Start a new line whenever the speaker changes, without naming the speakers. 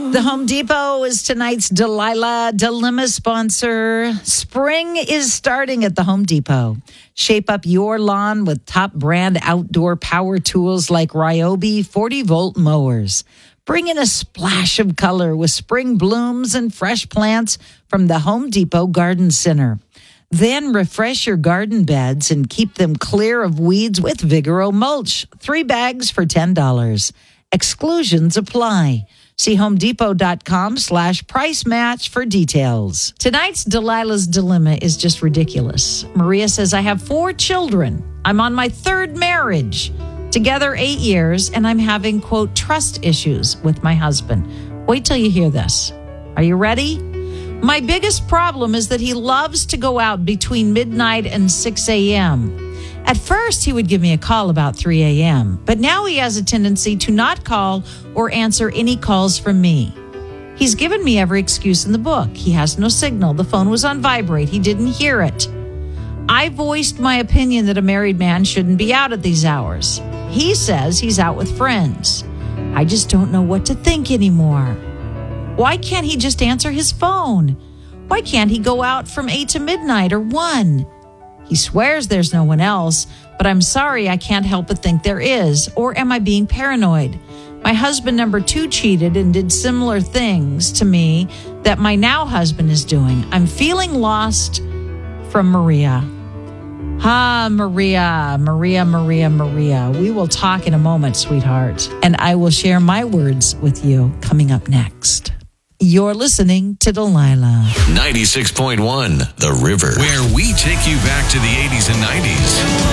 The Home Depot is tonight's Delilah Dilemma sponsor. Spring is starting at the Home Depot. Shape up your lawn with top brand outdoor power tools like Ryobi 40-volt mowers. Bring in a splash of color with spring blooms and fresh plants from the Home Depot Garden Center. Then refresh your garden beds and keep them clear of weeds with Vigoro mulch. 3 bags for $10. Exclusions apply. See homedepot.com/price match for details. Tonight's Delilah's Dilemma is just ridiculous. Maria says, I have 4 children. I'm on my 3rd marriage. Together 8 years, and I'm having, quote, trust issues with my husband. Wait till you hear this. Are you ready? My biggest problem is that he loves to go out between midnight and 6 a.m. At first, he would give me a call about 3 a.m., but now he has a tendency to not call or answer any calls from me. He's given me every excuse in the book. He has no signal. The phone was on vibrate. He didn't hear it. I voiced my opinion that a married man shouldn't be out at these hours. He says he's out with friends. I just don't know what to think anymore. Why can't he just answer his phone? Why can't he go out from 8 to midnight or 1? He swears there's no one else, but I'm sorry, I can't help but think there is. Or am I being paranoid? My husband number 2 cheated and did similar things to me that my now husband is doing. I'm feeling lost. From Maria. Maria. We will talk in a moment, sweetheart. And I will share my words with you coming up next. You're listening to Delilah.
96.1 The River, where we take you back to the 80s and 90s.